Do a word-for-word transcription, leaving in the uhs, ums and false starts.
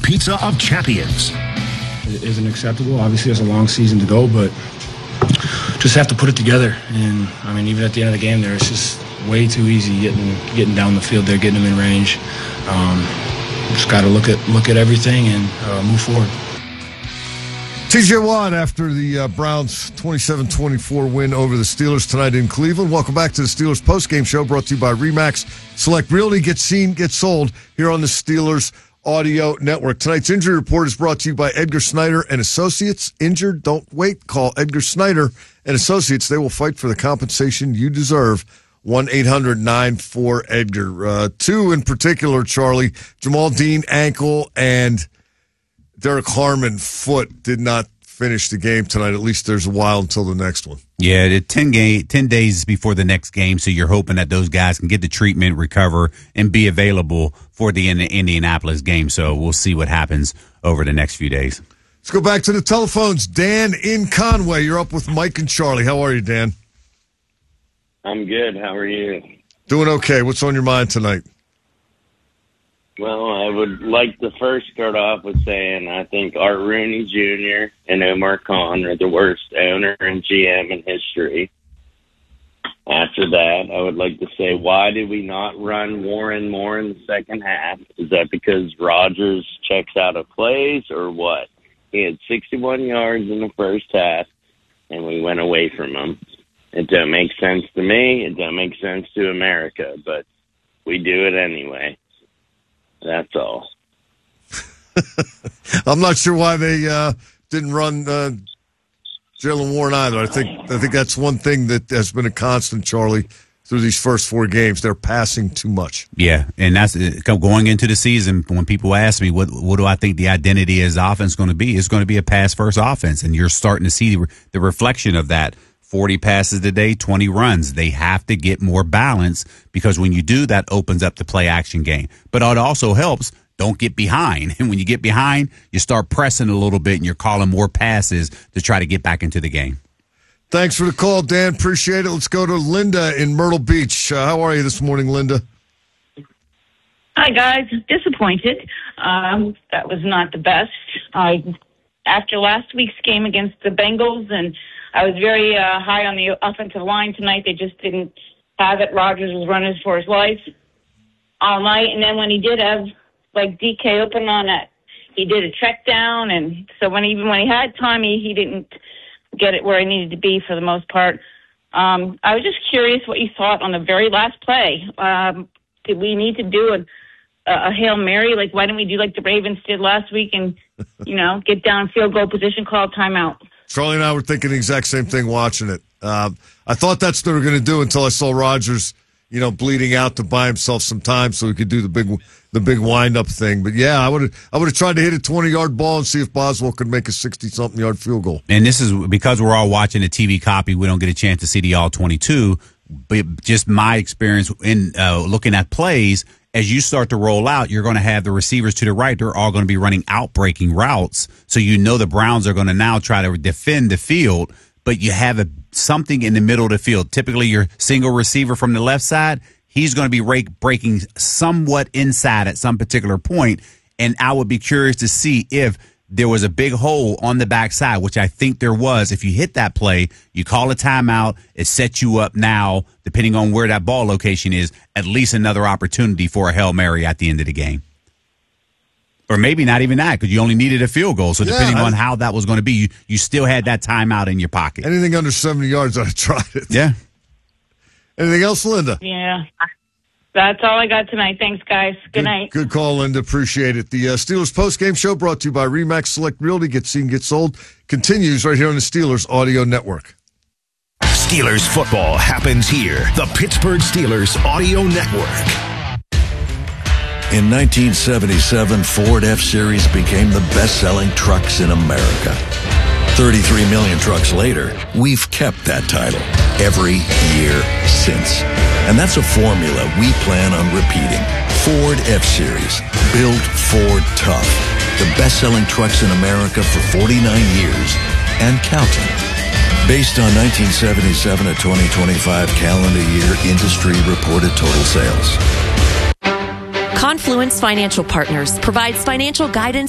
Pizza of Champions. It isn't acceptable. Obviously, it's a long season to go, but just have to put it together. And, I mean, even at the end of the game there, it's just way too easy getting getting down the field there, getting them in range. Um, just got to look at look at everything and uh, move forward. T J Watt after the uh, Browns' twenty-seven twenty-four win over the Steelers tonight in Cleveland. Welcome back to the Steelers postgame show brought to you by RE/MAX. Select Realty, get seen, get sold here on the Steelers Audio Network. Tonight's injury report is brought to you by Edgar Snyder and Associates. Injured? Don't wait. Call Edgar Snyder and Associates. They will fight for the compensation you deserve. one eight hundred nine four Edgar. Uh, two in particular, Charlie. Jamal Dean, ankle, and Derek Harmon, foot, did not finish the game tonight. At least there's a while until the next one. Yeah, the ten, game, ten days before the next game, so you're hoping that those guys can get the treatment, recover, and be available for the Indianapolis game. So we'll see what happens over the next few days. Let's go back to the telephones. Dan in Conway, you're up with Mike and Charlie. How are you, Dan? I'm good. How are you? Doing okay. What's on your mind tonight? Well, I would like to first start off with saying I think Art Rooney Junior and Omar Khan are the worst owner and G M in history. After that, I would like to say, why did we not run Warren more in the second half? Is that because Rodgers checks out of plays or what? He had sixty-one yards in the first half, and we went away from him. It doesn't make sense to me. It doesn't make sense to America, but we do it anyway. That's all. I'm not sure why they uh, didn't run uh, Jaylen Warren either. I think I think that's one thing that has been a constant, Charlie, through these first four games. They're passing too much. Yeah, and that's going into the season. When people ask me what what do I think the identity of the offense is going to be, it's going to be a pass-first offense, and you're starting to see the, the reflection of that. forty passes today, twenty runs. They have to get more balance because when you do, that opens up the play-action game. But it also helps, don't get behind. And when you get behind, you start pressing a little bit and you're calling more passes to try to get back into the game. Thanks for the call, Dan. Appreciate it. Let's go to Linda in Myrtle Beach. Uh, how are you this morning, Linda? Hi, guys. Disappointed. Um, that was not the best. I, after last week's game against the Bengals, and I was very uh, high on the offensive line tonight. They just didn't have it. Rodgers was running for his life all night. And then when he did have, like, D K open on it, he did a check down. And so when even when he had time, he, he didn't get it where he needed to be for the most part. Um, I was just curious what you thought on the very last play. Um, did we need to do a, a Hail Mary? Like, why didn't we do like the Ravens did last week and, you know, get down field goal position, call timeout? Charlie and I were thinking the exact same thing watching it. Um, I thought that's what they were going to do until I saw Rodgers, you know, bleeding out to buy himself some time so he could do the big the big wind-up thing. But, yeah, I would have I would have tried to hit a twenty-yard ball and see if Boswell could make a sixty-something-yard field goal. And this is because we're all watching the T V copy, we don't get a chance to see the all twenty-two. But just my experience in uh, looking at plays, as you start to roll out, you're going to have the receivers to the right. They're all going to be running out-breaking routes. So you know the Browns are going to now try to defend the field, but you have a, something in the middle of the field. Typically, your single receiver from the left side, he's going to be rake, breaking somewhat inside at some particular point. And I would be curious to see if there was a big hole on the backside, which I think there was. If you hit that play, you call a timeout, it sets you up now, depending on where that ball location is, at least another opportunity for a Hail Mary at the end of the game. Or maybe not even that, because you only needed a field goal. So depending yeah, I, on how that was going to be, you, you still had that timeout in your pocket. Anything under seventy yards, I tried it. Yeah. Anything else, Linda? Yeah. That's all I got tonight. Thanks, guys. Good, good night. Good call, Linda. Appreciate it. The uh, Steelers postgame show brought to you by RE/MAX Select Realty. Get seen, get sold. Continues right here on the Steelers Audio Network. Steelers football happens here. The Pittsburgh Steelers Audio Network. In nineteen seventy-seven, Ford F-Series became the best-selling trucks in America. thirty-three million trucks later, we've kept that title every year since. And that's a formula we plan on repeating. Ford F-Series, built Ford tough. The best-selling trucks in America for forty-nine years and counting. Based on nineteen seventy-seven to twenty twenty-five calendar year industry reported total sales. Confluence Financial Partners provides financial guidance